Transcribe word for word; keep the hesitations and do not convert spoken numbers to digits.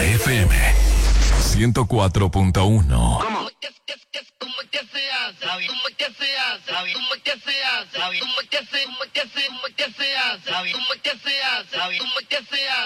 F M ciento cuatro punto uno. ¿Cómo es que, que, que, cómo es que se hace? ¿Cómo es que se hace? ¿Cómo es que se hace? ¿Cómo es que se, cómo es que se, cómo es que se hace? ¿Cómo es que se hace? ¿Cómo es que se hace?